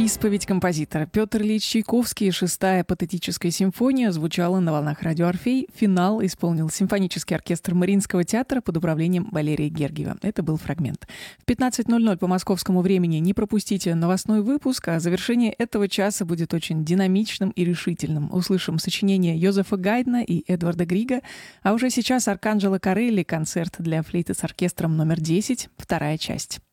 Исповедь композитора. Петр Ильич Чайковский, 6-я патетическая симфония, звучала на волнах радио «Орфей». Финал исполнил симфонический оркестр Мариинского театра под управлением Валерия Гергиева. Это был фрагмент. В 15:00 по московскому времени не пропустите новостной выпуск, а завершение этого часа будет очень динамичным и решительным. Услышим сочинения Йозефа Гайдна и Эдварда Грига, а уже сейчас Арканджело Корелли, концерт для флейты с оркестром номер 10, вторая часть.